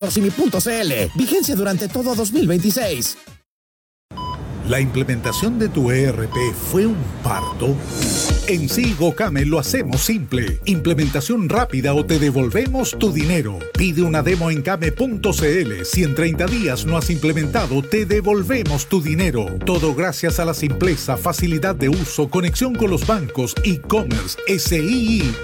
Proximi.cl. Vigencia durante todo 2026. ¿La implementación de tu ERP fue un parto? En Sigocame lo hacemos simple. Implementación rápida o te devolvemos tu dinero. Pide una demo en Kame.cl. Si en 30 días no has implementado, te devolvemos tu dinero. Todo gracias a la simpleza, facilidad de uso, conexión con los bancos, e-commerce, SII